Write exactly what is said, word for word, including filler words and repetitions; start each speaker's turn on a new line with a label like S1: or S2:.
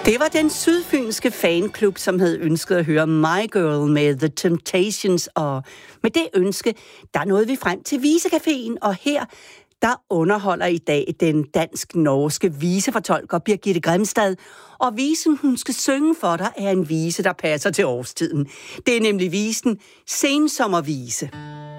S1: Det var den sydfynske fanklub, som havde ønsket at høre My Girl med The Temptations, og med det ønske, der nåede vi frem til Visecaféen, og her, der underholder i dag den dansk-norske visefortolker Birgitte Grimstad, og visen, hun skal synge for dig, er en vise, der passer til årstiden. Det er nemlig visen Sensommervise.